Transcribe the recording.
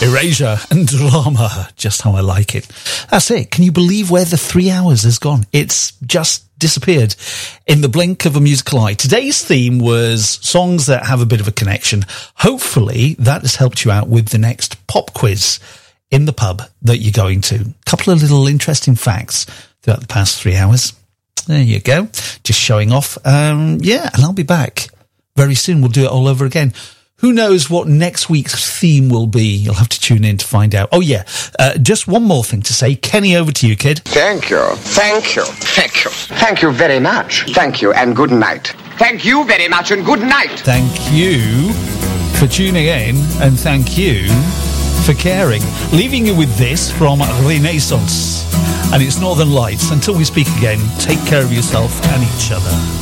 Erasure and Drama, just how I like it. That's it. Can you believe where the 3 hours has gone? It's just disappeared in the blink of a musical eye. Today's theme was songs that have a bit of a connection. Hopefully that has helped you out with the next pop quiz in the pub that you're going to. A couple of little interesting facts throughout the past 3 hours. There you go. Just showing off. And I'll be back very soon. We'll do it all over again. Who knows what next week's theme will be? You'll have to tune in to find out. Oh, yeah. Just one more thing to say. Kenny, over to you, kid. Thank you. Thank you. Thank you. Thank you very much. Thank you and good night. Thank you very much and good night. Thank you for tuning in and thank you for caring. Leaving you with this from Renaissance and its Northern Lights. Until we speak again, take care of yourself and each other.